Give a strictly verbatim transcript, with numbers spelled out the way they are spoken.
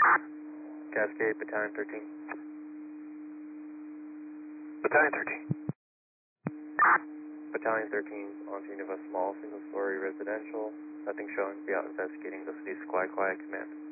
Cascade, Battalion thirteen. Battalion thirteen. Battalion thirteen on scene of a small single-story residential. Nothing showing. Be out investigating. This is Quiet Quiet Command.